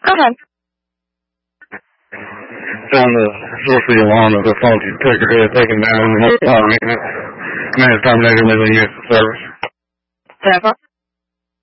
Go ahead. Down the Source alarm of the faulty ticker head taken down and power maintenance. Command terminated within use of service. Whatever.